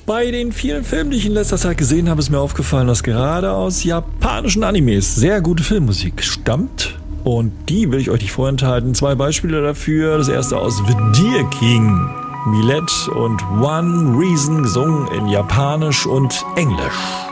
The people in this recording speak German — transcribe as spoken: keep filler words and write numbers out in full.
Bei den vielen Filmen, die ich in letzter Zeit gesehen habe, ist mir aufgefallen, dass gerade aus japanischen Animes sehr gute Filmmusik stammt. Und die will ich euch nicht vorenthalten. Zwei Beispiele dafür. Das erste aus The Deer King. Millet und One Reason gesungen in Japanisch und Englisch.